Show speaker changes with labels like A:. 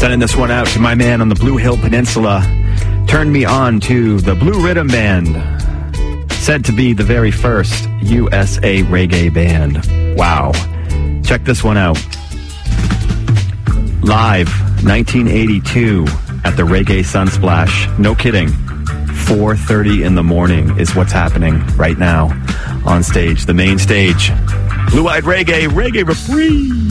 A: Sending this one out to my man on the Blue Hill Peninsula. Turned me on to the Blue Rhythm Band. Said to be the very first USA reggae band. Wow. Check this one out. Live, 1982, at the Reggae Sunsplash. No kidding. 4:30 in the morning is what's happening right now on stage, the main stage. Blue-Eyed Reggae, Reggae Reprise.